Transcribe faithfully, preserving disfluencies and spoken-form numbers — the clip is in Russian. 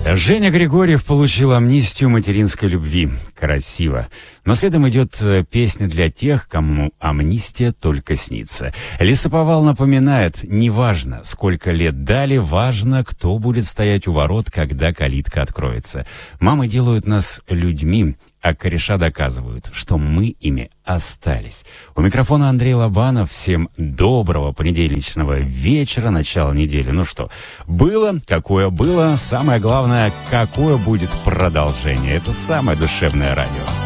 Женя Григорьев получил амнистию материнской любви. Красиво. Но следом идет песня для тех, кому амнистия только снится. Лесоповал напоминает, неважно, сколько лет дали, важно, кто будет стоять у ворот, когда калитка откроется. Мамы делают нас людьми, а кореша доказывают, что мы ими остались. У микрофона Андрей Лобанов. Всем доброго понедельничного вечера, начала недели. Ну что, было, какое было, самое главное, какое будет продолжение. Это самое душевное радио.